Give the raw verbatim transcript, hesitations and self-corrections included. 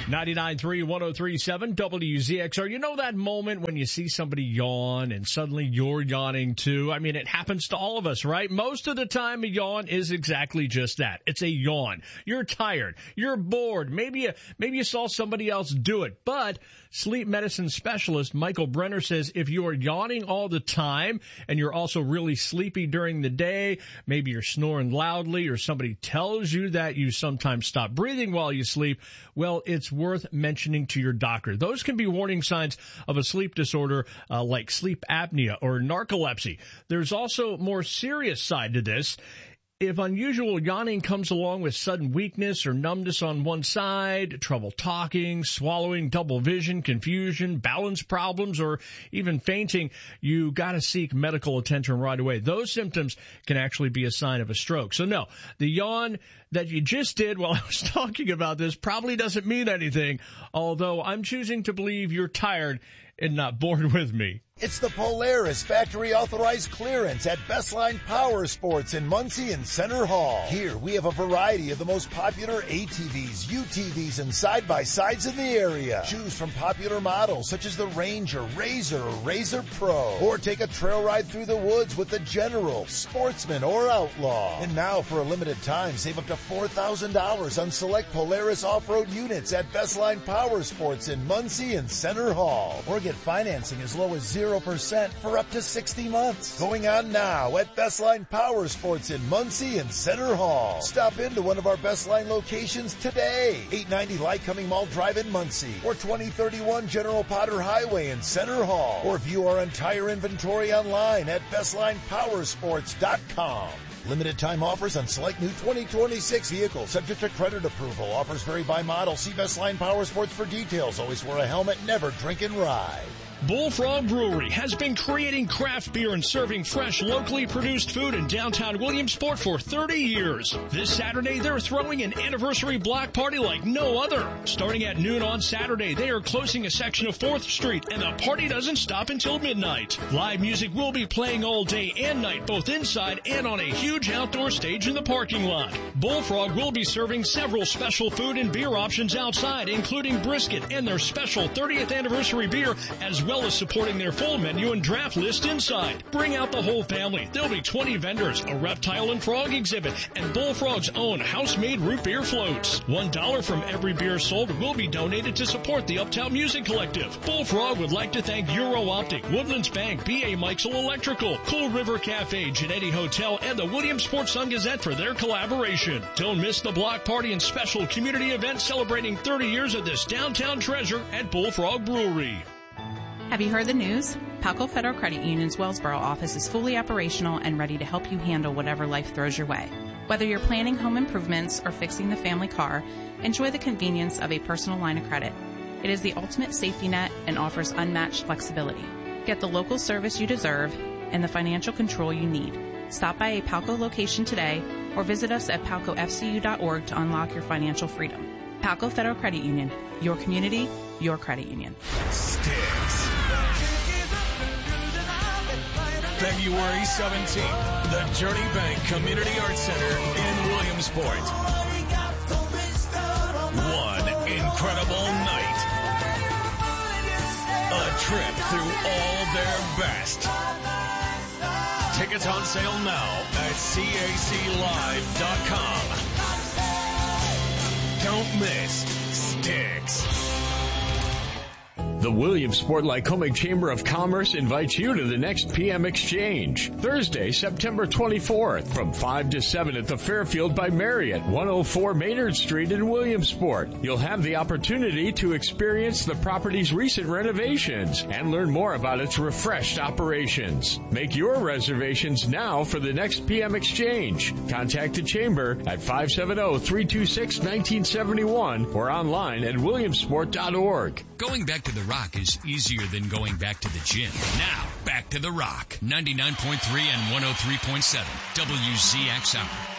ninety-nine point three, one oh three point seven W Z X R. You know that moment when you see somebody yawn and suddenly you're yawning too? I mean, it happens to all of us, right? Most of the time, a yawn is exactly just that. It's a yawn. You're tired. You're bored. Maybe you, maybe you saw somebody else do it. But sleep medicine specialist Michael Brenner says if you are yawning all the time and you're also really sleepy during the day, maybe you're snoring loudly or somebody tells you that you sometimes stop breathing while you sleep, well, it's worth mentioning to your doctor. Those can be warning signs of a sleep disorder uh, like sleep apnea or narcolepsy. There's also a more serious side to this. If unusual yawning comes along with sudden weakness or numbness on one side, trouble talking, swallowing, double vision, confusion, balance problems, or even fainting, you got to seek medical attention right away. Those symptoms can actually be a sign of a stroke. So no, the yawn that you just did while I was talking about this probably doesn't mean anything, although I'm choosing to believe you're tired and not bored with me. It's the Polaris factory authorized clearance at Bestline Power Sports in Muncie and Center Hall. Here we have a variety of the most popular A T Vs, U T Vs, and side-by-sides in the area. Choose from popular models such as the Ranger, Razor, or Razor Pro. Or take a trail ride through the woods with the General, Sportsman, or Outlaw. And now for a limited time, save up to four thousand dollars on select Polaris off-road units at Bestline Power Sports in Muncie and Center Hall. Or get financing as low as zero percent for up to sixty months. Going on now at Bestline Power Sports in Muncie and Center Hall. Stop into one of our Bestline locations today. eight ninety Lycoming Mall Drive in Muncie or twenty thirty-one General Potter Highway in Center Hall. Or view our entire inventory online at bestline power sports dot com. Limited time offers on select new twenty twenty-six vehicles subject to credit approval. Offers vary by model. See Bestline Power Sports for details. Always wear a helmet. Never drink and ride. Bullfrog Brewery has been creating craft beer and serving fresh, locally produced food in downtown Williamsport for thirty years. This Saturday, they're throwing an anniversary block party like no other. Starting at noon on Saturday, they are closing a section of fourth street, and the party doesn't stop until midnight. Live music will be playing all day and night, both inside and on a huge outdoor stage in the parking lot. Bullfrog will be serving several special food and beer options outside, including brisket and their special thirtieth anniversary beer, as well as supporting their full menu and draft list inside. Bring out the whole family. There'll be twenty vendors, a reptile and frog exhibit, and Bullfrog's own house-made root beer floats. One dollar from every beer sold will be donated to support the Uptown Music Collective. Bullfrog would like to thank Euro Optic, Woodlands Bank, B A Mikesell Electrical, Cool River Cafe, Genetti Hotel, and the Williamsport Sun-Gazette for their collaboration. Don't miss the block party and special community event celebrating thirty years of this downtown treasure at Bullfrog Brewery. Have you heard the news? Palco Federal Credit Union's Wellsboro office is fully operational and ready to help you handle whatever life throws your way. Whether you're planning home improvements or fixing the family car, enjoy the convenience of a personal line of credit. It is the ultimate safety net and offers unmatched flexibility. Get the local service you deserve and the financial control you need. Stop by a Palco location today or visit us at palco f c u dot org to unlock your financial freedom. Palco Federal Credit Union, your community, your credit union. Sticks. February seventeenth, the Journey Bank Community Arts Center in Williamsport. One incredible night. A trip through all their best. Tickets on sale now at C A C live dot com. Don't miss Sticks. The Williamsport Lycoming Chamber of Commerce invites you to the next P M Exchange, Thursday, September twenty-fourth, from five to seven at the Fairfield by Marriott, one oh four Maynard Street in Williamsport. You'll have the opportunity to experience the property's recent renovations and learn more about its refreshed operations. Make your reservations now for the next P M Exchange. Contact the Chamber at five seven zero, three two six, one nine seven one or online at williamsport dot org. Going back to the Rock is easier than going back to the gym. Now, back to the Rock. ninety-nine point three and one oh three point seven W Z X R.